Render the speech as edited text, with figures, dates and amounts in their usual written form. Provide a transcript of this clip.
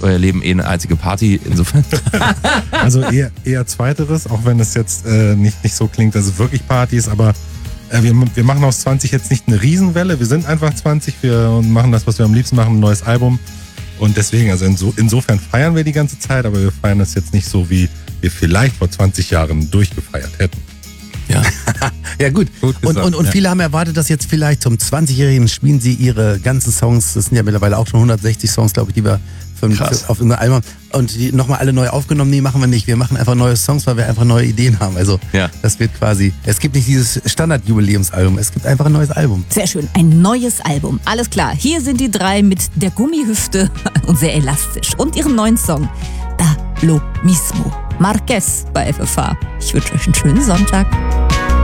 euer Leben eine einzige Party, insofern. Also eher zweiteres, auch wenn es jetzt nicht so klingt, dass es wirklich Party ist, aber wir machen aus 20 jetzt nicht eine Riesenwelle, wir sind einfach 20, wir machen das, was wir am liebsten machen, ein neues Album. Und deswegen, also insofern feiern wir die ganze Zeit, aber wir feiern das jetzt nicht so, wie wir vielleicht vor 20 Jahren durchgefeiert hätten. Ja, ja gut. Gesagt, und viele haben erwartet, dass jetzt vielleicht zum 20-Jährigen spielen sie ihre ganzen Songs, das sind ja mittlerweile auch schon 160 Songs, glaube ich, die wir auf unser Album und die nochmal alle neu aufgenommen. Nee, machen wir nicht. Wir machen einfach neue Songs, weil wir einfach neue Ideen haben. Also das wird quasi, es gibt nicht dieses Standard-Jubiläumsalbum, es gibt einfach ein neues Album. Sehr schön, ein neues Album. Alles klar, hier sind die drei mit der Gummihüfte und sehr elastisch und ihrem neuen Song Da lo mismo. Marquez bei FFH. Ich wünsche euch einen schönen Sonntag.